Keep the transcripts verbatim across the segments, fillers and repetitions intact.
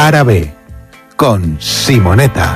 Cara B, con Simonetta.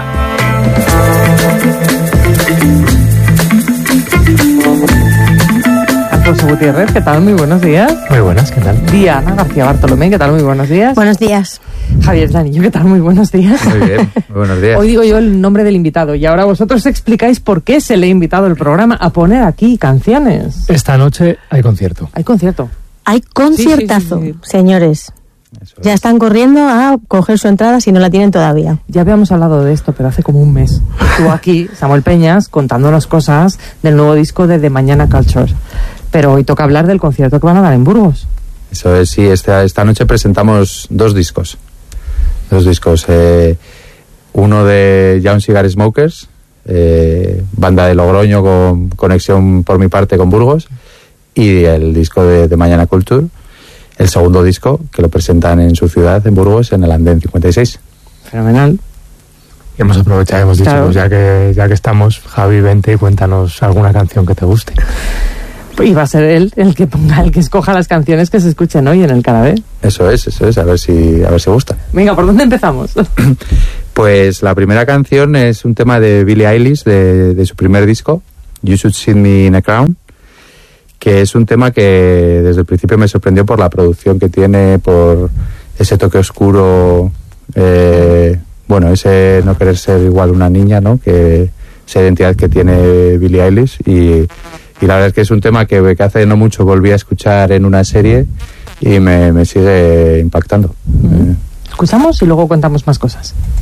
Alfonso Gutiérrez, ¿qué tal? Muy buenos días. Muy buenas, ¿qué tal? Diana García Bartolomé, ¿qué tal? Muy buenos días. Buenos días. Javier Planillo, ¿qué tal? Muy buenos días. Muy bien, muy buenos días. Hoy digo yo el nombre del invitado y ahora vosotros explicáis por qué se le ha invitado el programa a poner aquí canciones. Esta noche hay concierto. Hay concierto. Hay conciertazo, Sí, sí, sí, sí. señores. Eso Ya es. están corriendo a coger su entrada si no la tienen todavía. Ya habíamos hablado de esto, pero hace como un mes. Estuvo aquí Samuel Peñas contándonos cosas del nuevo disco de The Mañana Culture. Pero hoy toca hablar del concierto que van a dar en Burgos. Eso es, sí, esta, esta noche presentamos dos discos. Dos discos. Eh, uno de Young Cigar Smokers, eh, banda de Logroño con conexión por mi parte con Burgos, y el disco de, de Mañana Culture, el segundo disco, que lo presentan en su ciudad, en Burgos, en el Andén cincuenta y seis. Fenomenal. Y hemos aprovechado, hemos dicho, Claro. pues ya que ya que estamos, Javi, vente y cuéntanos alguna canción que te guste. Y va a ser él el que ponga, el que escoja las canciones que se escuchen hoy en el Cara B. Eso es, eso es, a ver si, a ver si gusta. Venga, ¿por dónde empezamos? Pues la primera canción es un tema de Billie Eilish, de, de su primer disco, You Should See Me in a Crown, que es un tema que desde el principio me sorprendió por la producción que tiene, por ese toque oscuro, eh, bueno, ese no querer ser igual una niña, ¿no? Que esa identidad que tiene Billie Eilish, y, y la verdad es que es un tema que, que hace no mucho volví a escuchar en una serie y me, me sigue impactando. Escuchamos y luego contamos más cosas.